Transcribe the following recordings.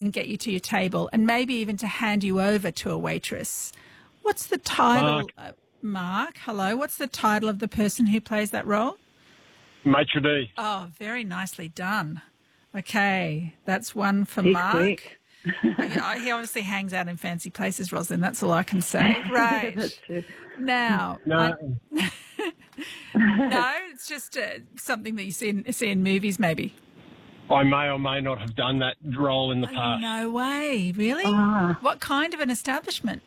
can get you to your table and maybe even to hand you over to a waitress. What's the title? Mark, hello. What's the title of the person who plays that role? Maitre d'. Oh, very nicely done. Okay, that's one for Mark. Quick. He obviously hangs out in fancy places, Rosalind. That's all I can say. Right. That's true. Now, No, no, it's just something that you see in movies, maybe. I may or may not have done that role in the past. No way, really? What kind of an establishment?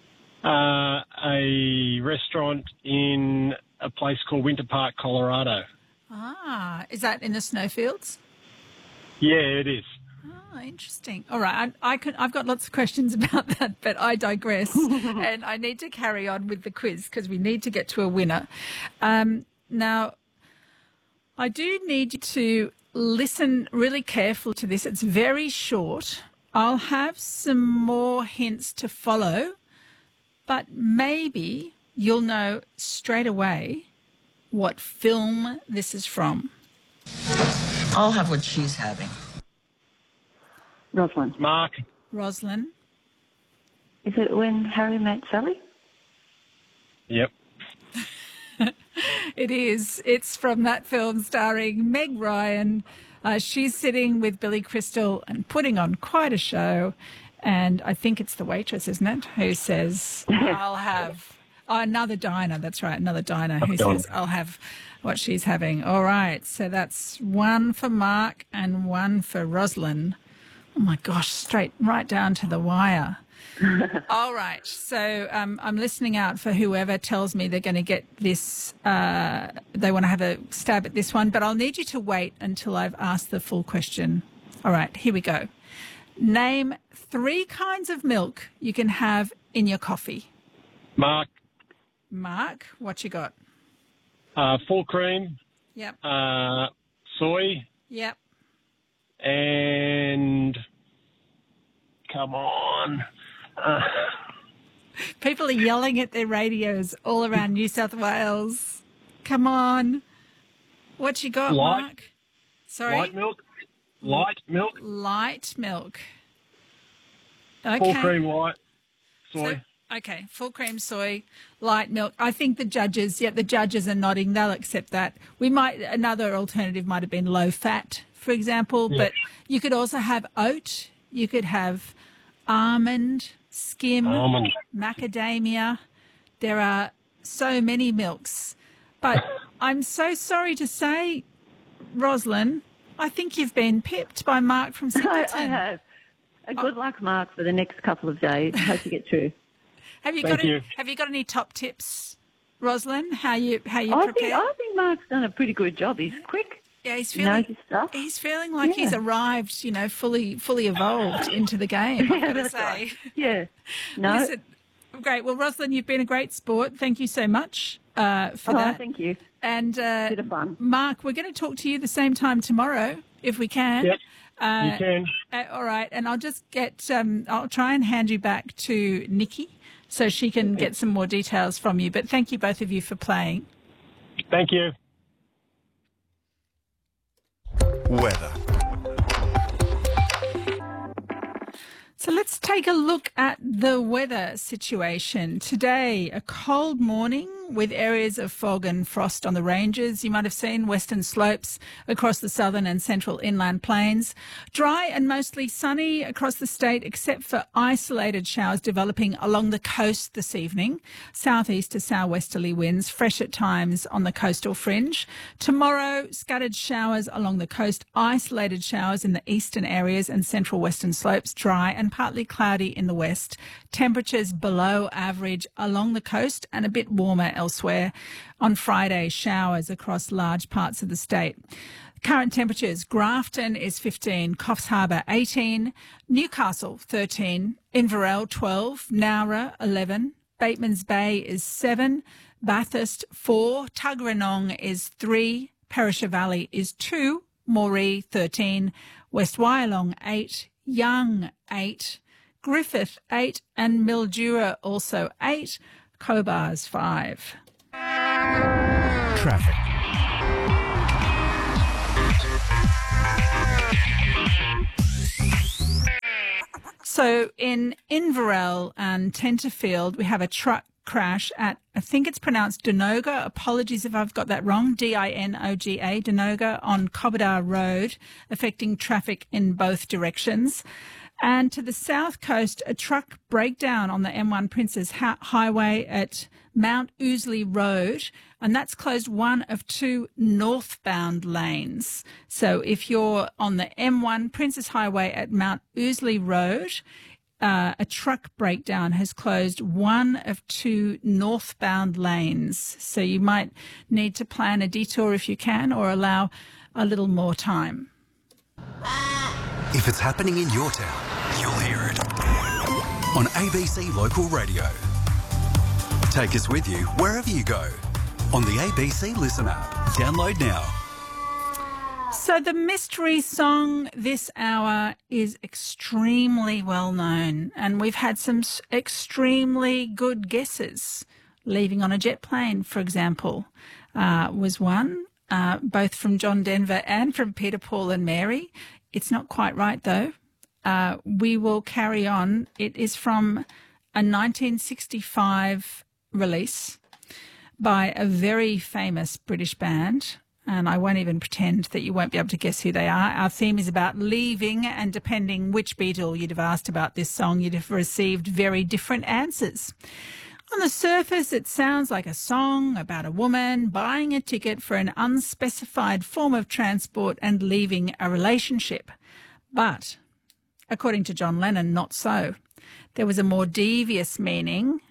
A restaurant in a place called Winter Park, Colorado. Is that in the snowfields? Yeah, it is. Oh, interesting. All right, I've got lots of questions about that, but I digress, and I need to carry on with the quiz because we need to get to a winner. Now, I do need you to listen really carefully to this. It's very short. I'll have some more hints to follow, but maybe you'll know straight away what film this is from. I'll have what she's having. Rosalind. Mark. Rosalind? Is it When Harry Met Sally? Yep. It is. It's from that film starring Meg Ryan. She's sitting with Billy Crystal and putting on quite a show. And I think it's the waitress, isn't it, who says, I'll have... Oh, another diner. That's right, another diner who says, I'll have what she's having. All right, so that's one for Mark and one for Rosalind. Oh, my gosh, right down to the wire. All right, so I'm listening out for whoever tells me they're going to get this, they want to have a stab at this one, but I'll need you to wait until I've asked the full question. All right, here we go. Name 3 kinds of milk you can have in your coffee. Mark. Mark, what you got? Full cream. Yep. Soy. Yep. And come on. People are yelling at their radios all around New South Wales. Come on. What you got, Light. Mark? Sorry? Light milk. Light milk. Light milk. Okay. Full cream white. Soy. Okay, full cream soy, light milk. I think the judges are nodding. They'll accept that. Another alternative might have been low fat, for example, but you could also have oat. You could have almond, skim, macadamia. There are so many milks. But I'm so sorry to say, Rosalind, I think you've been pipped by Mark from Singleton. I have. Good luck, Mark, for the next couple of days. Hope you get through. Have you got any top tips, Rosalind? How you prepare? I think Mark's done a pretty good job. He's quick. Yeah, he's feeling like he's arrived, fully evolved into the game. I've got to say. Right. Yeah. No. Listen, great. Well, Rosalind, you've been a great sport. Thank you so much for that. Thank you. And bit of fun. Mark, we're going to talk to you the same time tomorrow if we can. Yep. You can. All right, and I'll just get. I'll try and hand you back to Nikki, so she can get some more details from you. But thank you, both of you, for playing. Thank you. Weather. So let's take a look at the weather situation. Today, a cold morning with areas of fog and frost on the ranges. You might have seen western slopes across the southern and central inland plains. Dry and mostly sunny across the state, except for isolated showers developing along the coast this evening. Southeast to southwesterly winds, fresh at times on the coastal fringe. Tomorrow, scattered showers along the coast, isolated showers in the eastern areas and central western slopes, dry and partly cloudy in the west. Temperatures below average along the coast and a bit warmer elsewhere. On Friday, showers across large parts of the state. Current temperatures: Grafton is 15, Coffs Harbour 18, Newcastle 13, Inverell 12, Nowra 11, Batemans Bay is 7, Bathurst 4, Tuggeranong is 3, Perisher Valley is 2, Moree 13, West Wyalong 8, Young 8, Griffith 8 and Mildura also 8, Cobar's 5. Traffic. So in Inverell and Tenterfield, we have a truck crash at, I think it's pronounced Dinoga. Apologies if I've got that wrong. Dinoga, Dinoga, on Cobbadar Road, affecting traffic in both directions. And to the south coast, a truck breakdown on the M1 Princes Highway at Mount Ousley Road, and that's closed one of two northbound lanes. So if you're on the M1 Princes Highway at Mount Ousley Road, a truck breakdown has closed one of two northbound lanes. So you might need to plan a detour if you can, or allow a little more time. If it's happening in your town, you'll hear it on ABC Local Radio. Take us with you wherever you go on the ABC Listen app. Download now. So the mystery song this hour is extremely well known, and we've had some extremely good guesses. Leaving on a Jet Plane, for example, was one, both from John Denver and from Peter, Paul and Mary. It's not quite right, though. We will carry on. It is from a 1965 release by a very famous British band, and I won't even pretend that you won't be able to guess who they are. Our theme is about leaving, and depending which Beatle you'd have asked about this song, you'd have received very different answers. On the surface, it sounds like a song about a woman buying a ticket for an unspecified form of transport and leaving a relationship. But, according to John Lennon, not so. There was a more devious meaning.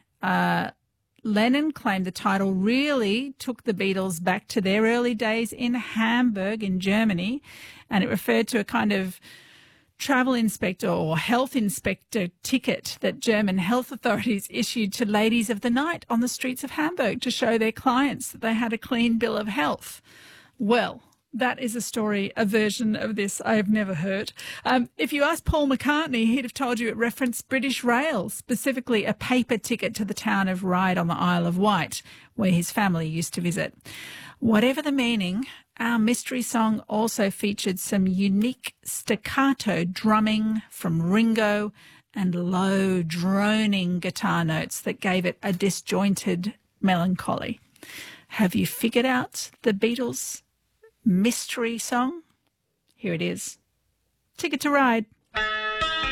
Lennon claimed the title really took the Beatles back to their early days in Hamburg in Germany, and it referred to a kind of travel inspector or health inspector ticket that German health authorities issued to ladies of the night on the streets of Hamburg to show their clients that they had a clean bill of health. Well, that is a story, a version of this I have never heard. If you asked Paul McCartney, he'd have told you it referenced British Rail, specifically a paper ticket to the town of Ryde on the Isle of Wight, where his family used to visit. Whatever the meaning, our mystery song also featured some unique staccato drumming from Ringo and low droning guitar notes that gave it a disjointed melancholy. Have you figured out the Beatles' mystery song? Here it is. Ticket to Ride.